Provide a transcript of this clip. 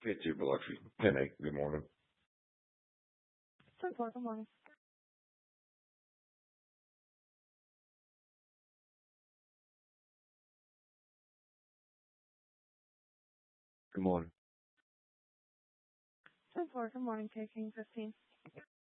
It's your Biloxi. Penny, good morning. Good morning. Good morning. Good morning, King 15.